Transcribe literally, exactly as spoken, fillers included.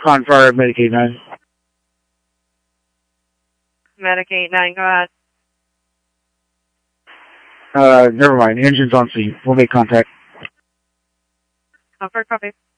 Convar, Medicaid nine. Medicaid nine, go ahead. Uh, never mind. Engine's on scene. We'll make contact. Comfort, copy.